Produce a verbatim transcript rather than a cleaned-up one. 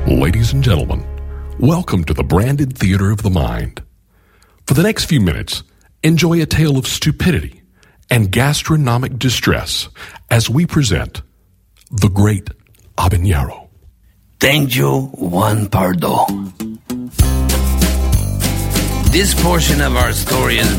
Ladies and gentlemen, welcome to the Branded Theater of the Mind. For the next few minutes, enjoy a tale of stupidity and gastronomic distress as we present The Great Habanero. Thank you, Juan Pardo. This portion of our story is